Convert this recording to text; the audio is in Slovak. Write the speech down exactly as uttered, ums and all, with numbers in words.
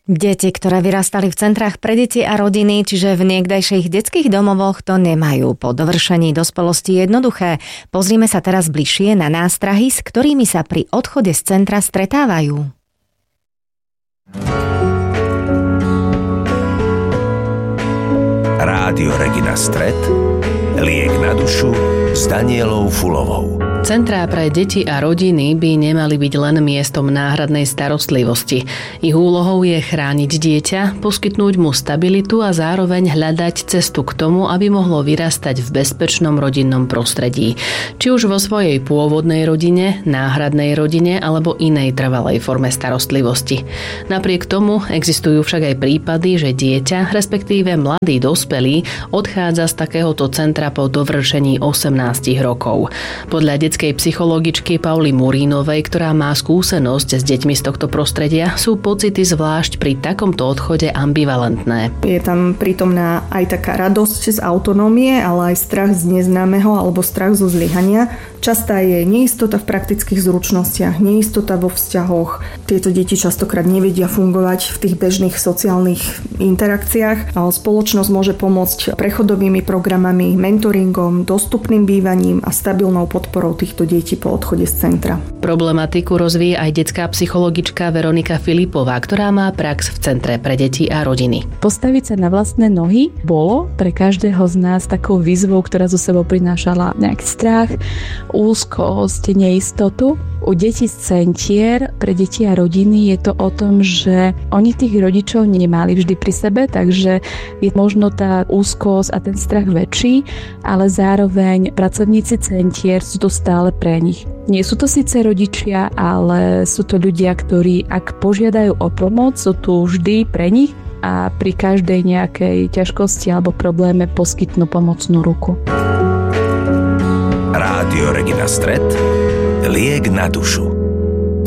Deti, ktoré vyrastali v centrách pre deti a rodiny, čiže v niekdajších detských domovoch, to nemajú po dovršení dospelosti jednoduché. Pozrime sa teraz bližšie na nástrahy, s ktorými sa pri odchode z centra stretávajú. Rádio Regina Stret, liek na dušu s Danielou Fulovou. Centrá pre deti a rodiny by nemali byť len miestom náhradnej starostlivosti. Ich úlohou je chrániť dieťa, poskytnúť mu stabilitu a zároveň hľadať cestu k tomu, aby mohlo vyrastať v bezpečnom rodinnom prostredí. Či už vo svojej pôvodnej rodine, náhradnej rodine alebo inej trvalej forme starostlivosti. Napriek tomu existujú však aj prípady, že dieťa, respektíve mladý dospelý, odchádza z takéhoto centra po dovršení osemnásť rokov. Podľa detskej psychologičky Pauly Murínovej, ktorá má skúsenosť s deťmi z tohto prostredia, sú pocity zvlášť pri takomto odchode ambivalentné. Je tam prítomná aj taká radosť z autonómie, ale aj strach z neznámeho alebo strach zo zlyhania. Častá je neistota v praktických zručnostiach, neistota vo vzťahoch. Tieto deti častokrát nevedia fungovať v tých bežných sociálnych interakciách. Spoločnosť môže pomôcť prechodovými programami, mentoringom, dostupným bývaním a stabilnou podporou týchto detí po odchode z centra. Problematiku rozvíja aj detská psychologička Veronika Filipová, ktorá má prax v Centre pre deti a rodiny. Postaviť sa na vlastné nohy bolo pre každého z nás takou výzvou, ktorá zo sebou prinášala nejaký strach, úzkosť, neistotu. U detí z centier pre deti a rodiny je to o tom, že oni tých rodičov nemali vždy pri sebe, takže je možno tá úzkosť a ten strach väčší, ale zároveň pracovníci centier sú to stále pre nich. Nie sú to síce rodičia, ale sú to ľudia, ktorí ak požiadajú o pomoc, sú tu vždy pre nich a pri každej nejakej ťažkosti alebo probléme poskytnú pomocnú ruku. Rádio Regina Stret, liek na dušu.